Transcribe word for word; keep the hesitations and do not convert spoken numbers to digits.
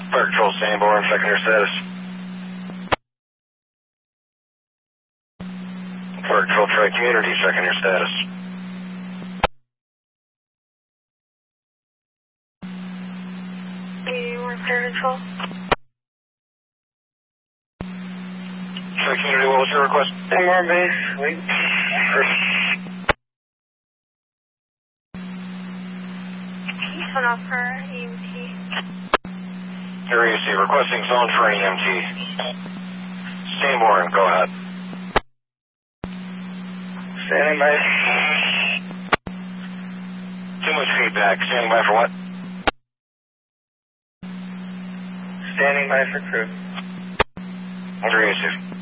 Fire Control, Sanborn, checking your status. Fire Control, Tri-Community, checking your status. eighty-one, Fire Control. Tri-Community, what was your request? Sanborn base, wait. Turn off for E M T. Area A C, requesting zone for E M T. Sanborn, go ahead. Standing by. Too much feedback. Standing by for what? Standing by for crew. Area A C.